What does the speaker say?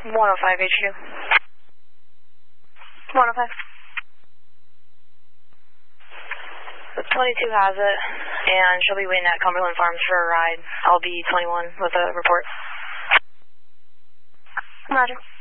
105 HQ. 105. The 22 has it, and she'll be waiting at Cumberland Farms for a ride. I'll be 21 with a report. Roger.